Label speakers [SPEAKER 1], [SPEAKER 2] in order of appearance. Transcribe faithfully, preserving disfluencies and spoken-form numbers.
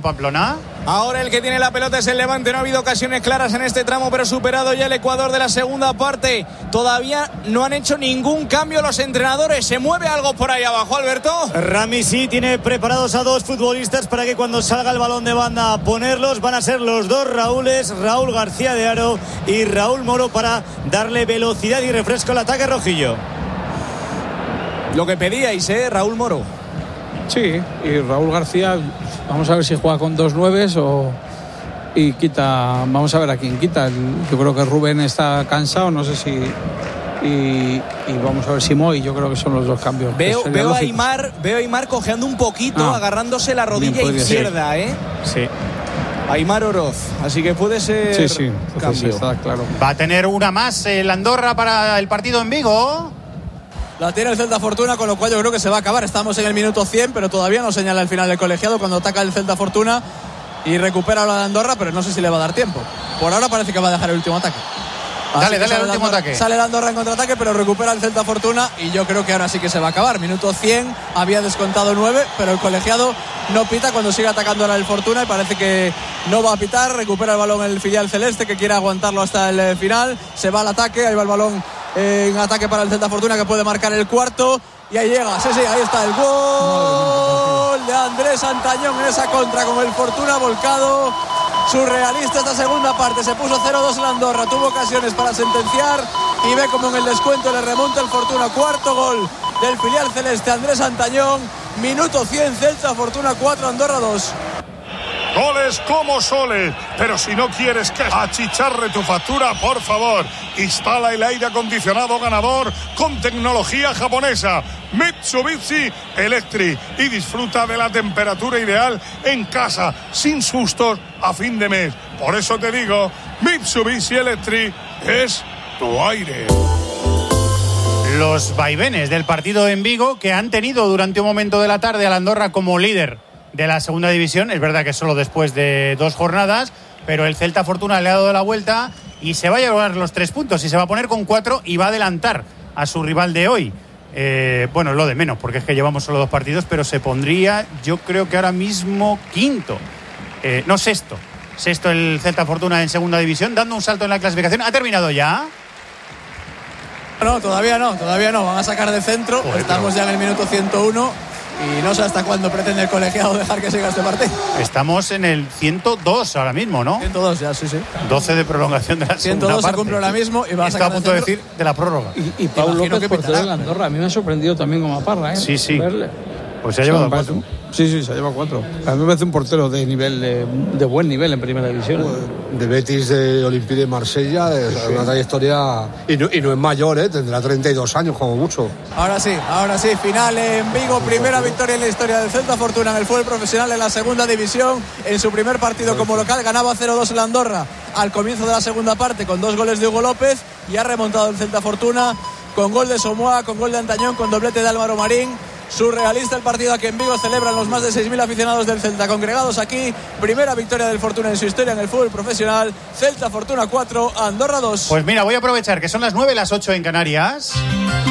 [SPEAKER 1] Pamplona.
[SPEAKER 2] Ahora el que tiene la pelota es el Levante. No ha habido ocasiones claras en este tramo, pero superado ya el Ecuador de la segunda parte. Todavía no han hecho ningún cambio los entrenadores. ¿Se mueve algo por ahí abajo, Alberto?
[SPEAKER 3] Rami sí tiene preparados a dos futbolistas para que cuando salga el balón de banda a ponerlos. Van a ser los dos Raúles, Raúl García de Haro y Raúl Moro, para darle velocidad y refresco al ataque rojillo.
[SPEAKER 2] Lo que pedíais, ¿eh? Raúl Moro.
[SPEAKER 4] Sí, y Raúl García, vamos a ver si juega con dos nueves o y quita, vamos a ver a quién quita. Yo creo que Rubén está cansado, no sé si y, y vamos a ver si Moy, yo creo que son los dos cambios.
[SPEAKER 2] Veo, veo a Aimar, veo a Aimar cojeando un poquito, ah, agarrándose la rodilla izquierda, ¿eh?
[SPEAKER 3] Sí.
[SPEAKER 2] Aimar Oroz, así que puede ser
[SPEAKER 4] sí, sí,
[SPEAKER 2] cambio.
[SPEAKER 4] Está claro.
[SPEAKER 1] Va a tener una más el Andorra para el partido en Vigo.
[SPEAKER 5] La tiene el Celta Fortuna, con lo cual yo creo que se va a acabar. Estamos en el minuto cien, pero todavía no señala el final del colegiado cuando ataca el Celta Fortuna y recupera la de Andorra, pero no sé si le va a dar tiempo. Por ahora parece que va a dejar el último ataque. Así
[SPEAKER 1] dale, dale al último
[SPEAKER 5] Andorra,
[SPEAKER 1] ataque.
[SPEAKER 5] Sale el Andorra en contraataque, pero recupera el Celta Fortuna y yo creo que ahora sí que se va a acabar. Minuto cien, había descontado nueve, pero el colegiado no pita cuando sigue atacando ahora el Fortuna y parece que no va a pitar. Recupera el balón el filial celeste, que quiere aguantarlo hasta el final. Se va al ataque, ahí va el balón en ataque para el Celta Fortuna, que puede marcar el cuarto, y ahí llega, sí, sí, ahí está el gol de Andrés Antañón en esa contra con el Fortuna volcado. Surrealista esta segunda parte, se puso cero dos en Andorra, tuvo ocasiones para sentenciar y ve como en el descuento le remonta el Fortuna. Cuarto gol del filial celeste, Andrés Antañón. Minuto cien, Celta Fortuna cuatro, Andorra dos.
[SPEAKER 6] Goles como soles, pero si no quieres que achicharre tu factura, por favor, instala el aire acondicionado ganador con tecnología japonesa Mitsubishi Electric y disfruta de la temperatura ideal en casa, sin sustos a fin de mes. Por eso te digo, Mitsubishi Electric es tu aire.
[SPEAKER 1] Los vaivenes del partido en Vigo, que han tenido durante un momento de la tarde al Andorra como líder de la segunda división. Es verdad que solo después de dos jornadas, pero el Celta Fortuna le ha dado la vuelta y se va a llevar los tres puntos y se va a poner con cuatro y va a adelantar a su rival de hoy. Eh, bueno, lo de menos, porque es que llevamos solo dos partidos, pero se pondría, yo creo que ahora mismo quinto, eh, no sexto, sexto el Celta Fortuna en segunda división, dando un salto en la clasificación. ¿Ha terminado ya?
[SPEAKER 5] No, todavía no, todavía no, van a sacar de centro. Joder, estamos ya en el minuto ciento uno. Y no sé hasta cuándo pretende el colegiado dejar que siga este partido.
[SPEAKER 1] Estamos en el ciento dos ahora mismo, ¿no?
[SPEAKER 5] ciento dos ya, sí, sí.
[SPEAKER 1] doce de prolongación de la segunda parte.
[SPEAKER 5] ciento dos se cumple ahora mismo y va a sacar
[SPEAKER 1] Está a punto de decir de la prórroga.
[SPEAKER 4] Y, y Pau López, portero de Andorra, a mí me ha sorprendido también como Parra, ¿eh?
[SPEAKER 1] Sí, sí.
[SPEAKER 4] Verle.
[SPEAKER 1] Pues se ha llevado cuatro.
[SPEAKER 4] Sí, sí, se ha llevado cuatro. A mí me parece un portero de nivel de, de buen nivel en primera división.
[SPEAKER 7] De Betis, de Olympique de Marsella, es sí. Una trayectoria. Y no, y no es mayor, ¿eh? Tendrá treinta y dos años como mucho.
[SPEAKER 5] Ahora sí, ahora sí, final en Vigo, primera victoria en la historia del Celta Fortuna en el fútbol profesional en la segunda división. En su primer partido como local ganaba cero dos en la Andorra al comienzo de la segunda parte con dos goles de Hugo López, y ha remontado el Celta Fortuna con gol de Somoa, con gol de Antañón, con doblete de Álvaro Marín. Surrealista el partido aquí en Vigo, celebran los más de seis mil aficionados del Celta congregados aquí. Primera victoria del Fortuna en su historia en el fútbol profesional. Celta Fortuna cuatro, Andorra dos.
[SPEAKER 1] Pues mira, voy a aprovechar que son las nueve, las ocho en Canarias.